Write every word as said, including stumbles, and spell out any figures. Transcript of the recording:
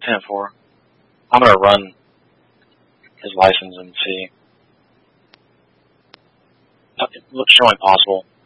ten four. I'm gonna run his license and see. It looks showing possible.